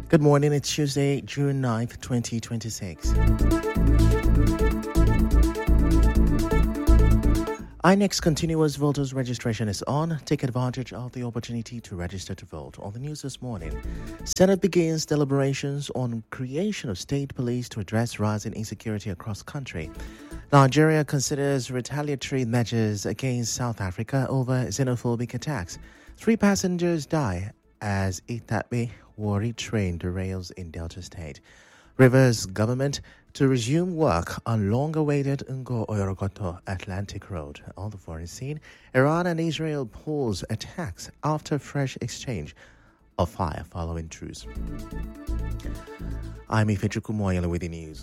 Good morning, it's Tuesday, June 9th, 2026. INEC's continuous voters registration is on. Take advantage of the opportunity to register to vote. On the news this morning, Senate begins deliberations on creation of state police to address rising insecurity across country. Nigeria considers retaliatory measures against South Africa over xenophobic attacks. 3 passengers die as Itape Warri train derails in Delta State. Rivers government to resume work on long-awaited Ngo Oyorokoto Atlantic Road. On the foreign scene, Iran and Israel pause attacks after fresh exchange of fire following truce. I'm Ifechuku Moyela with the news.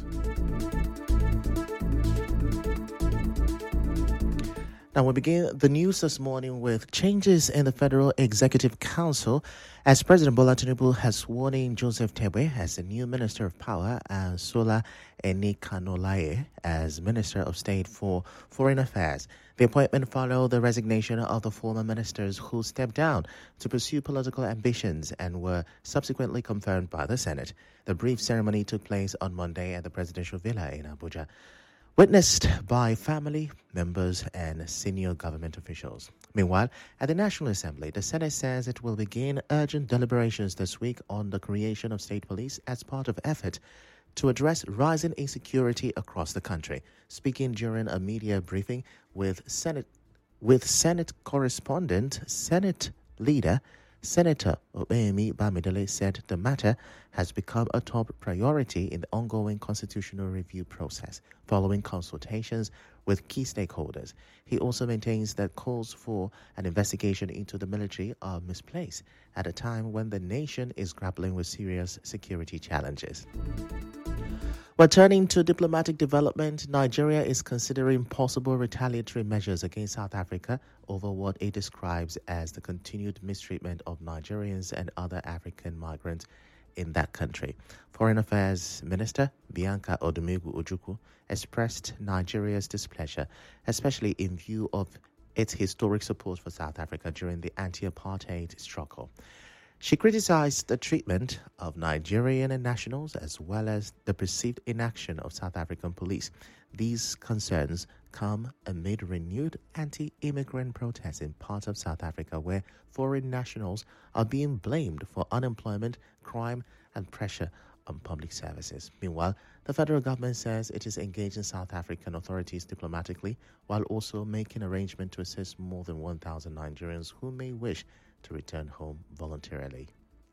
Now we begin the news this morning with changes in the Federal Executive Council as President Bola Tinubu has sworn in Joseph Tebwe as the new Minister of Power and Sola Enikanolaye as Minister of State for Foreign Affairs. The appointment followed the resignation of the former ministers who stepped down to pursue political ambitions and were subsequently confirmed by the Senate. The brief ceremony took place on Monday at the Presidential Villa in Abuja, witnessed by family members and senior government officials. Meanwhile, at the National Assembly, the Senate says it will begin urgent deliberations this week on the creation of state police as part of effort to address rising insecurity across the country. Speaking during a media briefing with Senate correspondent, Senate leader Senator Opeyemi Bamidele said the matter has become a top priority in the ongoing constitutional review process following consultations with key stakeholders. He also maintains that calls for an investigation into the military are misplaced at a time when the nation is grappling with serious security challenges. Well, turning to diplomatic development, Nigeria is considering possible retaliatory measures against South Africa over what it describes as the continued mistreatment of Nigerians and other African migrants in that country. Foreign Affairs Minister Bianca Odumegwu Ojukwu expressed Nigeria's displeasure, especially in view of its historic support for South Africa during the anti-apartheid struggle. She criticized the treatment of Nigerian nationals as well as the perceived inaction of South African police. These concerns come amid renewed anti-immigrant protests in parts of South Africa where foreign nationals are being blamed for unemployment, crime, and pressure on public services. Meanwhile, the federal government says it is engaging South African authorities diplomatically while also making arrangements to assist more than 1,000 Nigerians who may wish to return home voluntarily.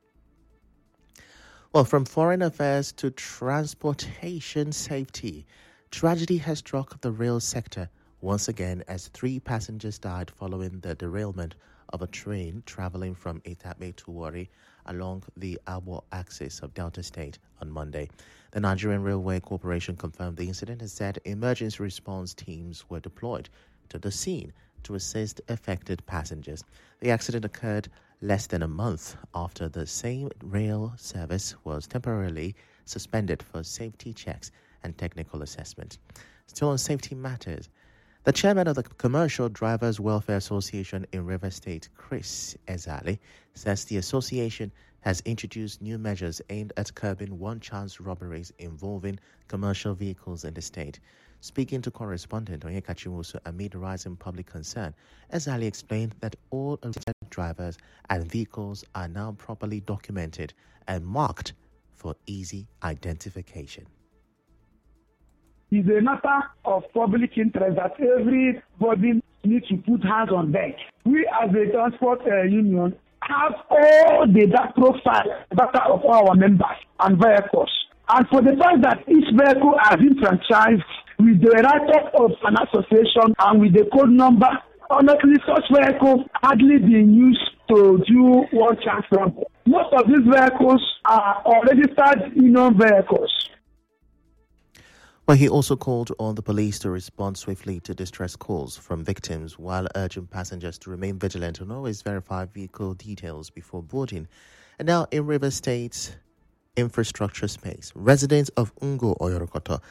Well, from foreign affairs to transportation safety, tragedy has struck the rail sector once again as 3 passengers died following the derailment of a train traveling from Itape to Warri along the Abo axis of Delta State on Monday. The Nigerian Railway Corporation confirmed the incident and said emergency response teams were deployed to the scene to assist affected passengers. The accident occurred less than a month after the same rail service was temporarily suspended for safety checks and technical assessment. Still on safety matters, the chairman of the Commercial Drivers Welfare Association in River State, Chris Ezali, says the association has introduced new measures aimed at curbing one-chance robberies involving commercial vehicles in the state. Speaking to correspondent Onyeka Chimusu amid rising public concern, Ezali explained that all drivers and vehicles are now properly documented and marked for easy identification. It's a matter of public interest that everybody needs to put hands on deck. We as a transport union have all the data of our members and vehicles. And for the fact that each vehicle has been franchised with the write-up of an association and with the code number, honestly, such vehicles hardly being used to do one-chance robbery. Most of these vehicles are registered union vehicles. Well, he also called on the police to respond swiftly to distress calls from victims while urging passengers to remain vigilant and always verify vehicle details before boarding. And now in River State's infrastructure space, residents of Ngo Oyorokoto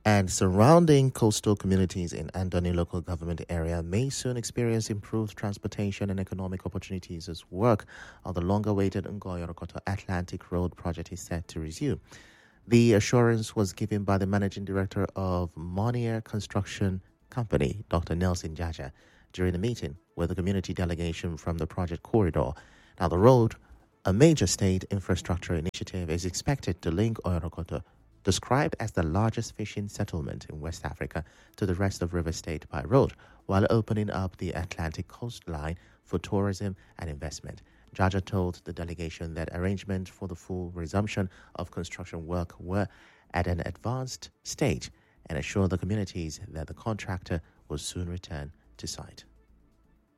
And surrounding coastal communities in Andoni local government area may soon experience improved transportation and economic opportunities as work on the longer-awaited Ngoy-Orokoto Atlantic Road project is set to resume. The assurance was given by the managing director of Monier Construction Company, Dr. Nelson Jaja, during a meeting with the community delegation from the project corridor. Now, the road, a major state infrastructure initiative, is expected to link Ngoy-Orokoto, described as the largest fishing settlement in West Africa, to the rest of River State by road, while opening up the Atlantic coastline for tourism and investment. Jaja told the delegation that arrangements for the full resumption of construction work were at an advanced stage and assured the communities that the contractor will soon return to site.